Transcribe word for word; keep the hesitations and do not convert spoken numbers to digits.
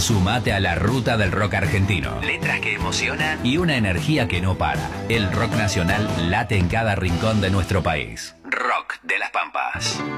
Sumate a la ruta del rock argentino. Letras que emocionan y una energía que no para. El rock nacional late en cada rincón de nuestro país. Rock de las Pampas.